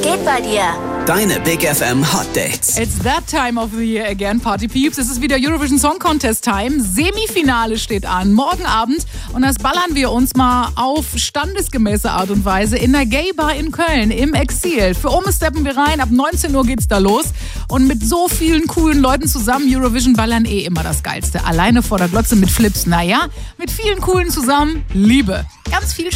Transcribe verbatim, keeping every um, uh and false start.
geht bei dir? Deine Big F M Hot Dates. It's that time of the year again, Party Peeps. Es ist wieder Eurovision Song Contest Time. Semifinale steht an, morgen Abend. Und das ballern wir uns mal auf standesgemäße Art und Weise in der Gay Bar in Köln, im Exil. Für Ome steppen wir rein, ab neunzehn Uhr geht's da los. Und mit so vielen coolen Leuten zusammen, Eurovision ballern eh immer das Geilste. Alleine vor der Glotze mit Flips, naja, mit vielen coolen zusammen, Liebe. Ganz viel